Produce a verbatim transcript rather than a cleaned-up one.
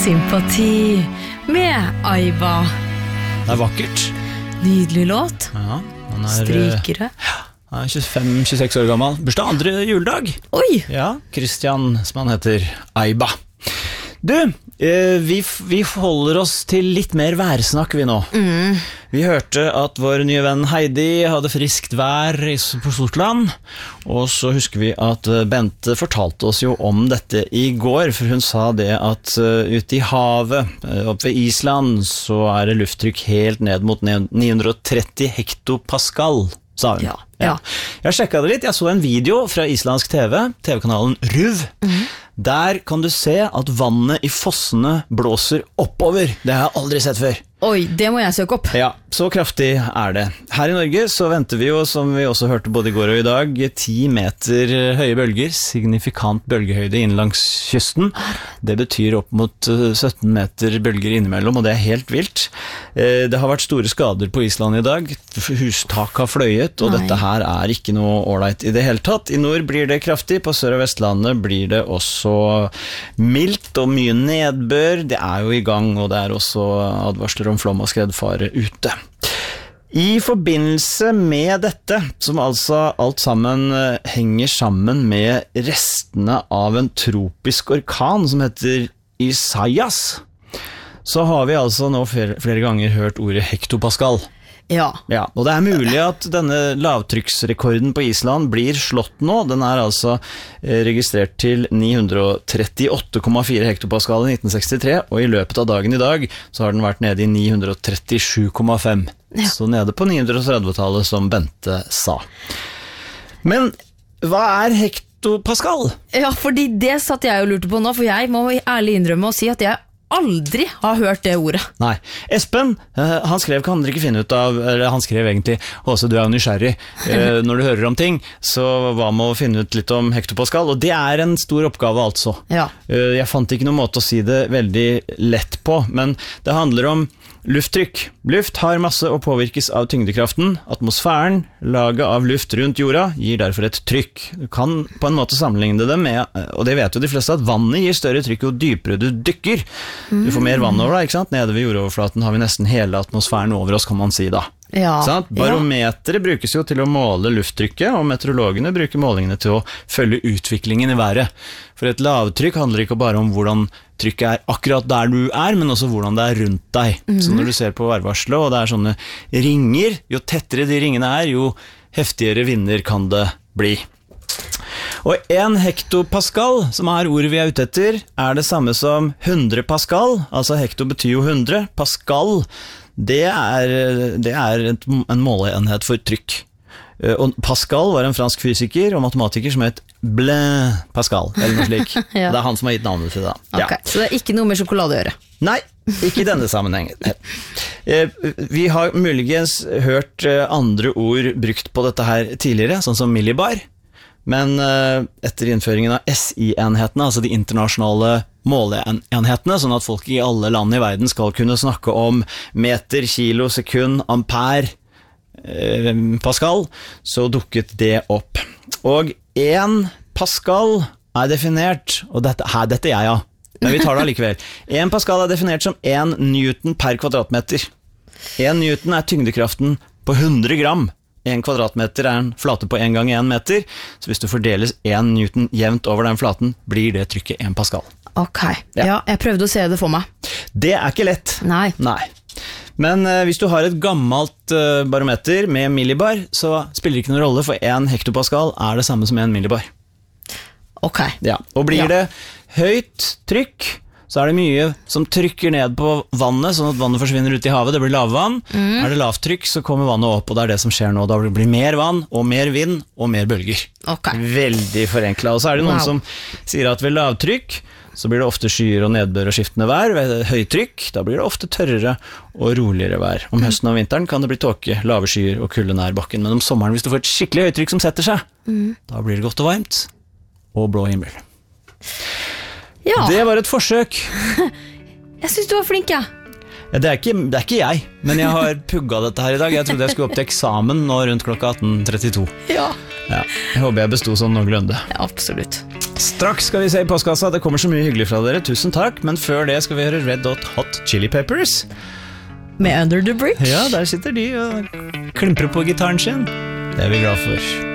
Sympati med Aiba. Det er vakkert. Nydelig låt. Ja, han er, Strykere. Ja, han er tjuefem til tjueseks år gammel. Bursdag andre juledag. Oi! Ja, Christian, som han heter, Aiba. Du, eh, vi, vi holder oss til litt mer værsnakk vi nå. Mm. Vi hørte at vår nye venn Heidi hadde friskt vær på Sortland, og så husker vi at Bente fortalte oss jo om dette i går, for hun sa det at uh, ute i havet, uh, oppe ved Island, så er det lufttrykk helt ned mot ni hundre og tretti hektopascal, sa hun. Ja, ja. Jeg sjekket det litt, jeg så en video fra islandsk T V, T V-kanalen RÚV. Mm. Der kan du se at vannet i fossene blåser oppover. Det har jeg aldri sett før. Oi, det må jeg søke opp. Ja, så kraftig er det. Her i Norge så venter vi jo, som vi også hørte både i går og i dag, ti meter høye bølger, signifikant bølgehøyde innenlangs kysten. Det betyr opp mot sytten meter bølger innimellom, og det er helt vilt. Det har vært store skader på Island i dag. Hustak har fløyet, og Nei. Dette her er ikke noe ålreit i det hele tatt. I nord blir det kraftig, på Sør- og Vestlandet blir det også mildt og mye nedbør. Det er jo i gang, og det er også advarsler om flom og skredfare ute. I forbindelse med dette, som altså alt sammen henger sammen med restene av en tropisk orkan som heter Isaias, så har vi altså nå flere, flere ganger hørt ordet hektopascal. Ja. Ja, og det er mulig at denne lavtrykksrekorden på Island blir slått nå. Den er altså registrert til ni hundre og trettiåtte komma fire hektopascal i nitten sekstitre, og i løpet av dagen i dag så har den vært nede i ni hundre og trettisju komma fem. Ja. Så nede på ni hundre og tretti-tallet, som Bente sa. Men hva er hektopascal? Ja, fordi det satt jeg og lurte på nå, for jeg må ærlig innrømme å si at jeg aldri har hørt det ordet. Nei. Espen, han skrev, kan dere ikke finne ut av, eller han skrev egentlig, Åse, du er jo nysgjerrig, når du hører om ting, så hva med å finne ut litt om hektopascal, og det er en stor oppgave altså. Ja. Jeg fant ikke noen måte å si det veldig lett på, men det handler om lufttrykk. Luft har masse og påvirkes av tyngdekraften. Atmosfæren, laget av luft rundt jorda, gir derfor et trykk. Du kan på en måte sammenligne det med, og det vet jo de fleste, at vannet gir større trykk jo dypere du dykker. Du får mer vann over deg, ikke sant? Nede ved jordoverflaten har vi nesten hele atmosfæren over oss, kan man si da. Ja, Barometeret ja. brukes jo til å måle lufttrykket, og meteorologene bruker målingene til å følge utviklingen i været. For et lavtrykk handler ikke bare om hvordan trykket er akkurat der du er, men også hvordan det er rundt deg. Mm-hmm. Så når du ser på værvarselet, og det er sånne ringer, jo tettere de ringene er, jo heftigere vinder kan det bli. Og en hektopascal, som er ordet vi er ute etter, er det samme som hundre pascal, altså hekto betyr jo hundre, pascal, det er, det er en måleenhet for trykk. Og Pascal var en fransk fysiker og matematiker som het Blaise Pascal, eller noe slik. Ja. Det er han som har gitt navnet til det. Okay, ja. Så det er ikke noe med sjokolade å gjøre? Nei, ikke i denne sammenhengen. Vi har muligens hørt andre ord brukt på dette her tidligere, sånn som millibar, men etter innføringen av S I-enhetene, altså de internasjonale måleenhetene, sånn at folk i alle land i verden skal kunne snakke om meter, kilo, sekund, ampere, eh, pascal, så dukket det opp. Og en pascal er definert, og dette, her, dette er jeg, ja, men vi tar det allikevel. En pascal er definert som en newton per kvadratmeter. En newton er tyngdekraften på hundre gram. En kvadratmeter er en flate på en gang en meter, så hvis du fordeles en newton jevnt over den flaten, blir det trykket en pascal. Ok, ja. ja, jeg prøvde å se det for meg. Det er ikke lett. Nei. Nei. Men uh, hvis du har et gammelt uh, barometer med millibar, så spiller det ikke noen rolle, for en hektopascal er det samme som en millibar. Ok. Ja, og blir ja. det høyt trykk, så er det mye som trykker ned på vannet, sånn at vannet forsvinner ut i havet, det blir lavvann. Mm. Er det lavt trykk, så kommer vannet opp, og det er det som skjer nå. Da blir det mer vann, og mer vind, og mer bølger. Okay. Veldig forenklet. Og så er det noen wow. som sier at ved lavtrykk, så blir det ofte skyer og nedbør og skiftende vær. Ved høytrykk, da blir det ofte tørrere og roligere vær. Om høsten og vinteren kan det bli tåke, lave skyer og kulde nær bakken. Men om sommeren, hvis du får et skikkelig høytrykk som setter seg, mm. da blir det godt og varmt, og blå himmel. Ja. Det var et forsøk. Jeg synes du var flink, ja. Ja, det, er ikke, det er ikke jeg, men jeg har pugget dette her i dag. Jeg trodde jeg skulle opp til eksamen nå rundt klokka atten trettito. Ja. Ja, jeg håper jeg bestod sånn noenlunde. Ja, absolutt. Straks skal vi se i postkassa, det kommer så mye hyggelig fra dere, tusen takk. Men før det skal vi høre Red Hot Hot Chili Peppers. Med Under the Bridge. Ja, der sitter de og klimprer på gitaren sin. Det er vi glad for.